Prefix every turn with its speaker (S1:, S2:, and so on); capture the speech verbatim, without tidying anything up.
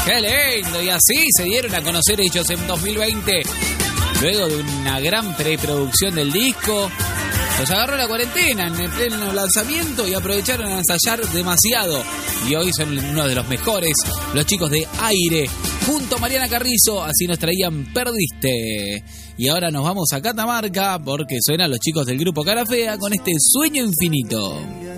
S1: ¡Qué lindo! Y así se dieron a conocer ellos en dos mil veinte. Luego de una gran preproducción del disco, los agarró la cuarentena en el pleno lanzamiento y aprovecharon a ensayar demasiado. Y hoy son uno de los mejores, los chicos de Aire. Junto a Mariana Carrizo, así nos traían Perdiste. Y ahora nos vamos a Catamarca porque suenan los chicos del grupo Cara Fea con este Sueño Infinito.